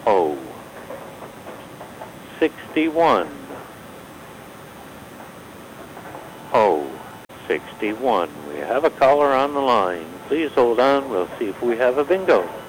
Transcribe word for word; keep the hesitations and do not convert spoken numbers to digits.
oh. sixty-one. Oh, sixty-one. We have a caller on the line. Please hold on. We'll see if we have a bingo.